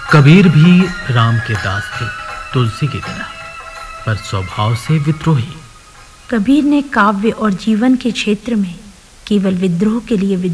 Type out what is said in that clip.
कबीर भी राम के दास थे, तुलसी की तरह, पर स्वभाव से विद्रोही। कबीर ने काव्य और जीवन के क्षेत्र में केवल विद्रोह के लिए